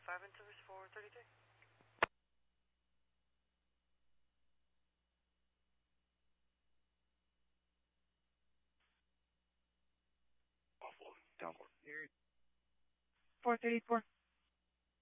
5 in service for 33. Awful. Downport. 434.